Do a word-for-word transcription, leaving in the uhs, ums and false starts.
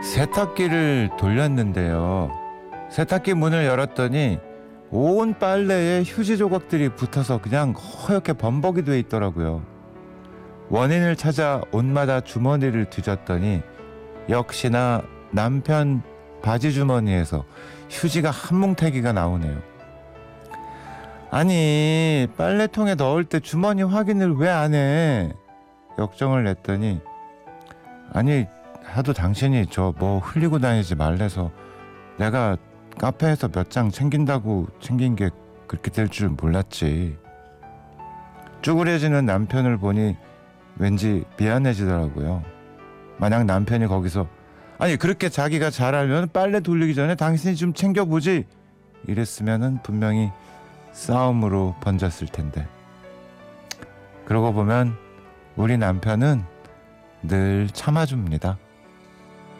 세탁기를 돌렸는데요. 세탁기 문을 열었더니 온 빨래에 휴지 조각들이 붙어서 그냥 허옇게 범벅이 돼 있더라고요. 원인을 찾아 옷마다 주머니를 뒤졌더니 역시나 남편 바지 주머니에서 휴지가 한 뭉태기가 나오네요. 아니, 빨래통에 넣을 때 주머니 확인을 왜 안 해? 역정을 냈더니 아니, 하도 당신이 저 뭐 흘리고 다니지 말래서 내가 카페에서 몇 장 챙긴다고 챙긴 게 그렇게 될 줄 몰랐지. 쭈그려지는 남편을 보니 왠지 미안해지더라고요. 만약 남편이 거기서 아니 그렇게 자기가 잘 알면 빨래 돌리기 전에 당신이 좀 챙겨보지 이랬으면은 분명히 싸움으로 번졌을 텐데. 그러고 보면 우리 남편은 늘 참아줍니다.